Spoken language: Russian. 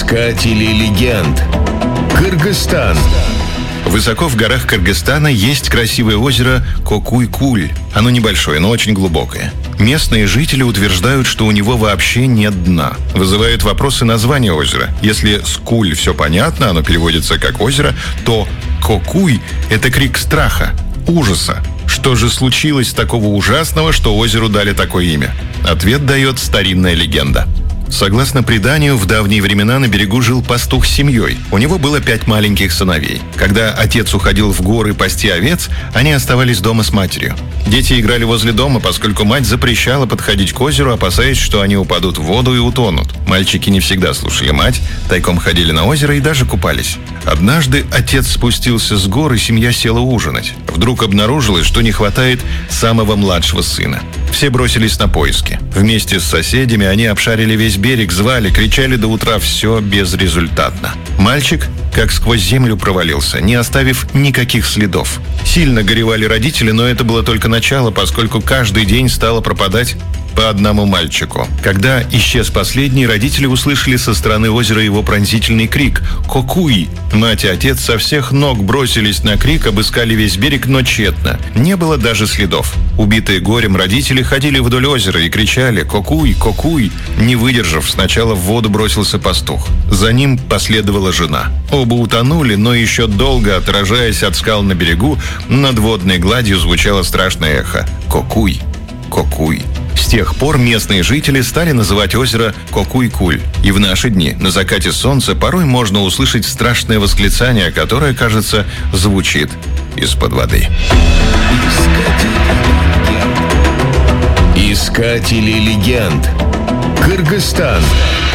Искатели легенд. Кыргызстан. Высоко в горах Кыргызстана есть красивое озеро Кокуй-Куль. Оно небольшое, но очень глубокое. Местные жители утверждают, что у него вообще нет дна. Вызывают вопросы названия озера. Если с Куль все понятно, оно переводится как озеро, то Кокуй – это крик страха, ужаса. Что же случилось такого ужасного, что озеру дали такое имя? Ответ дает старинная легенда. Согласно преданию, в давние времена на берегу жил пастух с семьей. У него было 5 маленьких сыновей. Когда отец уходил в горы пасти овец, они оставались дома с матерью. Дети играли возле дома, поскольку мать запрещала подходить к озеру, опасаясь, что они упадут в воду и утонут. Мальчики не всегда слушали мать, тайком ходили на озеро и даже купались. Однажды отец спустился с гор, и семья села ужинать. Вдруг обнаружилось, что не хватает самого младшего сына. Все бросились на поиски. Вместе с соседями они обшарили весь берег, звали, кричали до утра, все безрезультатно. Мальчик как сквозь землю провалился, не оставив никаких следов. Сильно горевали родители, но это было только начало, поскольку каждый день стало пропадать по одному мальчику. Когда исчез последний, родители услышали со стороны озера его пронзительный крик «Кокуй!». Мать и отец со всех ног бросились на крик, обыскали весь берег, но тщетно. Не было даже следов. Убитые горем родители ходили вдоль озера и кричали «Кокуй! Кокуй!». Не выдержав, сначала в воду бросился пастух. За ним последовала жена. Оба утонули, но еще долго, отражаясь от скал на берегу, над водной гладью звучало страшное эхо «Кокуй! Кокуй!». С тех пор местные жители стали называть озеро Кокуй-Куль. И в наши дни, на закате солнца, порой можно услышать страшное восклицание, которое, кажется, звучит из-под воды. Искатели легенд. Кыргызстан.